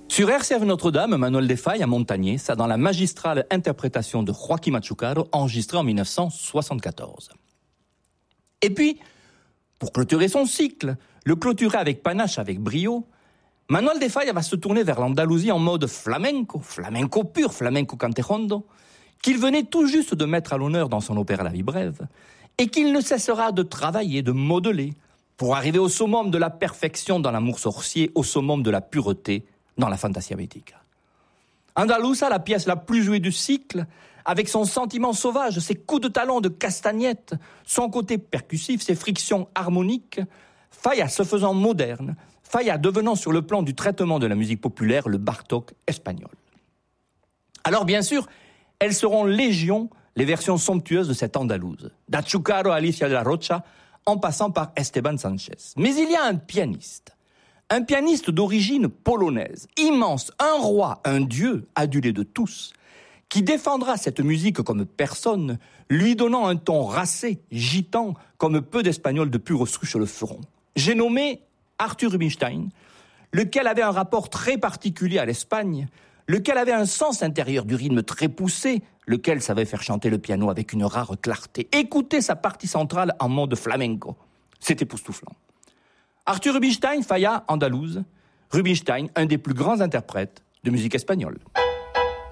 Sur RCF Notre-Dame, Manuel de Falla a Montagné, ça dans la magistrale interprétation de Joaquim Machucaro, enregistrée en 1974. Et puis, pour clôturer son cycle, le clôturer avec panache, avec brio, Manuel de Falla va se tourner vers l'Andalousie en mode flamenco, flamenco pur, flamenco cantejondo, qu'il venait tout juste de mettre à l'honneur dans son opéra La Vie brève, et qu'il ne cessera de travailler, de modeler, pour arriver au summum de la perfection dans l'amour sorcier, au summum de la pureté dans la fantasia bética. Andalusa, la pièce la plus jouée du cycle, avec son sentiment sauvage, ses coups de talon de castagnette, son côté percussif, ses frictions harmoniques, Falla se faisant moderne, Falla devenant sur le plan du traitement de la musique populaire le Bartók espagnol. Alors bien sûr, elles seront légion, les versions somptueuses de cette Andalouse, d'Achucaro à Alicia de la Rocha, en passant par Esteban Sanchez. Mais il y a un pianiste d'origine polonaise, immense, un roi, un dieu, adulé de tous, qui défendra cette musique comme personne, lui donnant un ton racé, gitan, comme peu d'Espagnols depuis reçus sur le front. J'ai nommé Arthur Rubinstein, lequel avait un rapport très particulier à l'Espagne, lequel avait un sens intérieur du rythme très poussé, lequel savait faire chanter le piano avec une rare clarté. Écoutez sa partie centrale en mode flamenco. C'est époustouflant. Arthur Rubinstein, Falla, andalouse. Rubinstein, un des plus grands interprètes de musique espagnole.